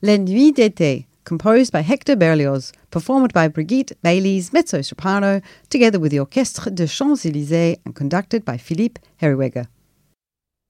Les Nuits d'été, composed by Hector Berlioz, performed by Brigitte Baylies, mezzo-soprano, together with the Orchestre des Champs-Élysées and conducted by Philippe Herreweghe.